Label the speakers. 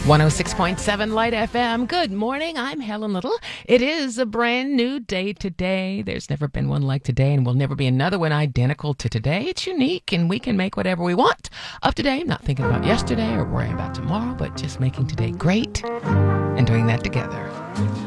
Speaker 1: 106.7 Light FM. Good morning. I'm Helen Little. It is a brand new day today. There's never been one like today, and will never be another one identical to today. It's unique, and we can make whatever we want of today. I'm not thinking about yesterday or worrying about tomorrow, but just making today great and doing that together.